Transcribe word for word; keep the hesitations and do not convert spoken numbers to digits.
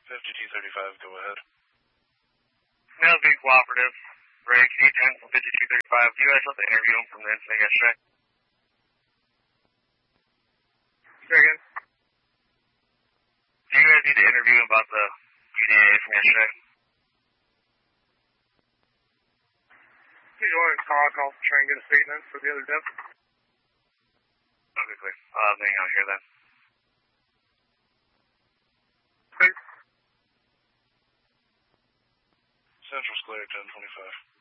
fifty-two thirty-five, go ahead. Males being cooperative. Break, D ten from fifty-two thirty-five. Do you guys have to interview him from the incident yesterday? Say again? Do you guys need to interview him about the U D A from yesterday? He's going to call, I'll try and get a statement for the other death. Okay, clear. I'll have hang out here then. Clear. Central's clear, ten twenty-five.